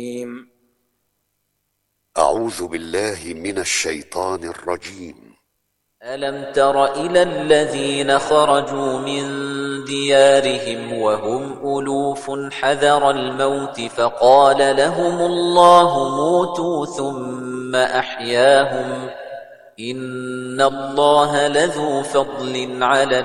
أعوذ بالله من الشيطان الرجيم. ألم تر إلى الذين خرجوا من ديارهم وهم ألوف حذر الموت فقال لهم الله موتوا ثم أحياهم إن الله لذو فضل على